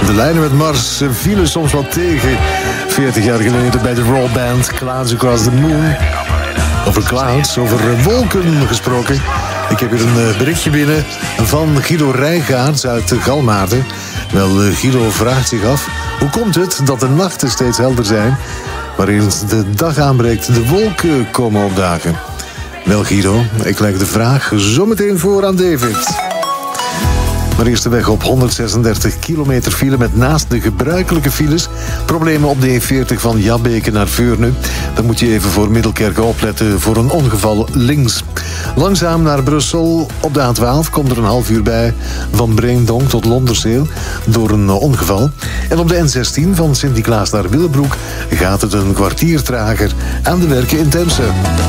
De lijnen met Mars vielen soms wat tegen. 40 jaar geleden bij de Raw Band, Clouds Across the Moon. Over clouds, over wolken gesproken. Ik heb hier een berichtje binnen van Guido Rijgaards uit Galmaarden. Wel, Guido vraagt zich af: hoe komt het dat de nachten steeds helder zijn, maar eens de dag aanbreekt de wolken komen opdagen? Wel, Guido, ik leg de vraag zo meteen voor aan David. Maar eerst de weg op 136 kilometer file met naast de gebruikelijke files problemen op de E40 van Jabbeke naar Veurne. Dan moet je even voor Middelkerke opletten voor een ongeval links. Langzaam naar Brussel op de A12 komt er een half uur bij van Breendonk tot Londerseel door een ongeval. En op de N16 van Sint-Niklaas naar Willebroek gaat het een kwartier trager aan de werken in Temse.